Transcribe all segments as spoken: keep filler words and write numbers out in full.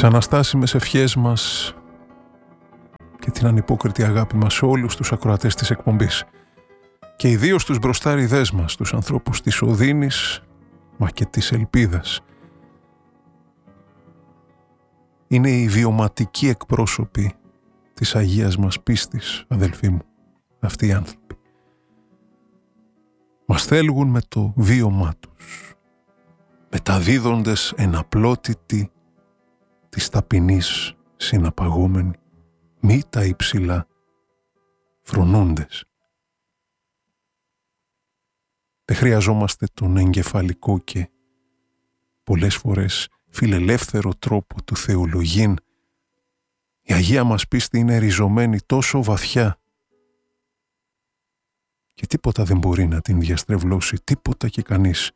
αναστάσιμες ευχές μας και την ανυπόκριτη αγάπη μας σε όλους τους ακροατές της εκπομπής και ιδίως τους μπροστάριδές μας, τους ανθρώπους της οδύνης μα και της ελπίδας. Είναι οι βιωματικοί εκπρόσωποι της Αγίας μας πίστης, αδελφοί μου, αυτοί οι άνθρωποι. Μας θέλουν με το βίωμά τους, μεταδίδοντες εναπλότητη της ταπεινής συναπαγόμενη, μη τα υψηλά φρονώντες. Δεν χρειαζόμαστε τον εγκεφαλικό και πολλές φορές φιλελεύθερο τρόπο του θεολογήν. Η Αγία μας πίστη είναι ριζωμένη τόσο βαθιά και τίποτα δεν μπορεί να την διαστρεβλώσει, τίποτα και κανείς.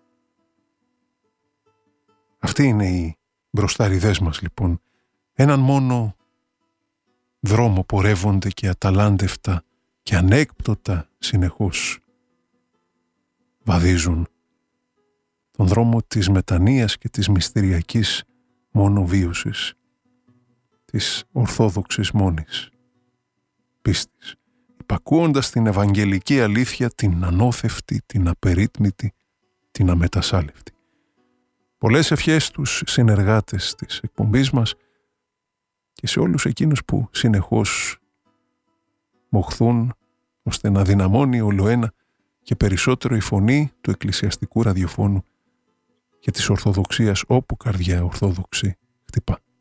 Αυτοί είναι οι μπροστάριδές μας λοιπόν. Έναν μόνο δρόμο πορεύονται και αταλάντευτα και ανέκπτωτα συνεχώς βαδίζουν, τον δρόμο της μετανοίας και της μυστηριακής μονοβίωσης, της ορθόδοξης μόνης πίστης, υπακούοντας την ευαγγελική αλήθεια, την ανώθευτη, την απερίτμητη, την αμετασάλευτη. Πολλές ευχές στους συνεργάτες της εκπομπής μας και σε όλους εκείνους που συνεχώς μοχθούν ώστε να δυναμώνει ολοένα και περισσότερο η φωνή του εκκλησιαστικού ραδιοφώνου και της Ορθοδοξίας όπου καρδιά ορθόδοξη χτυπά.